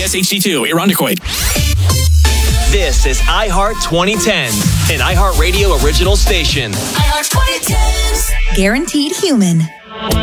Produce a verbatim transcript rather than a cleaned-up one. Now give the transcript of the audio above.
S H D two, Irondequoit. This is iHeart twenty ten, an iHeartRadio original station. iHeart twenty tens. Guaranteed human.